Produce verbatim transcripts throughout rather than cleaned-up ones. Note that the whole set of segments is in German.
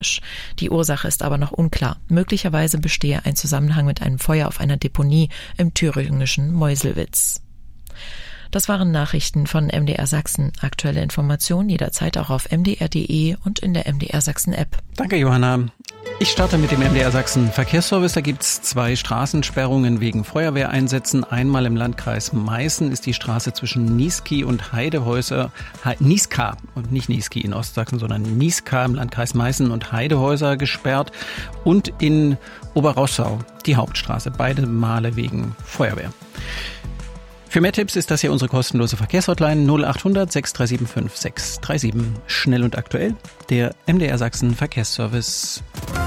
Die Ursache ist aber noch unklar. Möglicherweise bestehe ein Zusammenhang mit einem Feuer auf einer Deponie im thüringischen Meuselwitz. Das waren Nachrichten von M D R Sachsen. Aktuelle Informationen jederzeit auch auf m d r punkt d e und in der M D R Sachsen App. Danke, Johanna. Ich starte mit dem M D R Sachsen Verkehrsservice. Da gibt's zwei Straßensperrungen wegen Feuerwehreinsätzen. Einmal im Landkreis Meißen ist die Straße zwischen Niesky und Heidehäuser, He, Niska und nicht Niesky in Ostsachsen, sondern Niska im Landkreis Meißen und Heidehäuser gesperrt. Und in Oberrossau die Hauptstraße, beide Male wegen Feuerwehr. Für mehr Tipps ist das hier unsere kostenlose Verkehrshotline null acht hundert sechs drei sieben fünf sechs drei sieben. Schnell und aktuell, der M D R Sachsen Verkehrsservice.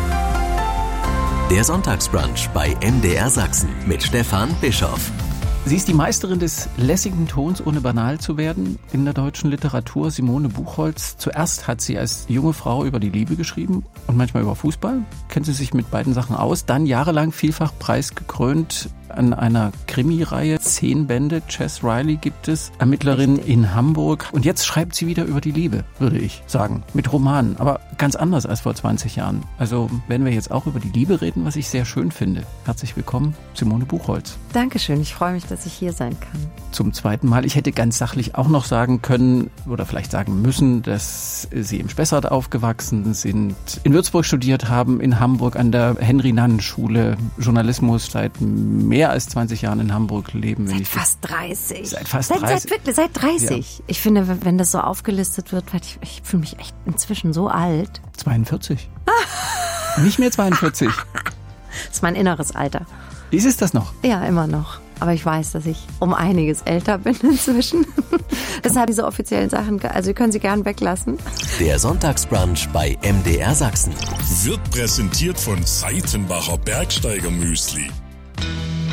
Der Sonntagsbrunch bei M D R Sachsen mit Stefan Bischoff. Sie ist die Meisterin des lässigen Tons, ohne banal zu werden, in der deutschen Literatur, Simone Buchholz. Zuerst hat sie als junge Frau über die Liebe geschrieben und manchmal über Fußball. Kennt sie sich mit beiden Sachen aus. Dann jahrelang vielfach preisgekrönt an einer Krimireihe. Zehn Bände, Chess Riley gibt es, Ermittlerin Richtig. in Hamburg. Und jetzt schreibt sie wieder über die Liebe, würde ich sagen, mit Romanen. Aber ganz anders als vor zwanzig Jahren. Also werden wir jetzt auch über die Liebe reden, was ich sehr schön finde. Herzlich willkommen, Simone Buchholz. Dankeschön, ich freue mich, dass ich hier sein kann. Zum zweiten Mal. Ich hätte ganz sachlich auch noch sagen können oder vielleicht sagen müssen, dass Sie im Spessart aufgewachsen sind, in Würzburg studiert haben, in Hamburg an der Henry-Nannen-Schule Journalismus seit mehr als zwanzig Jahren in Hamburg leben. Wenn Seit ich fast dreißig. Seit fast seit, dreißig. Seit, wirklich, seit dreißig. Ja. Ich finde, wenn das so aufgelistet wird, ich, ich fühle mich echt inzwischen so alt. zweiundvierzig. Nicht mehr zweiundvierzig. Das ist mein inneres Alter. Ist es das noch? Ja, immer noch. Aber ich weiß, dass ich um einiges älter bin inzwischen. Deshalb diese offiziellen Sachen, also ihr könnt sie gern weglassen. Der Sonntagsbrunch bei M D R Sachsen wird präsentiert von Seitenbacher Bergsteiger Müsli.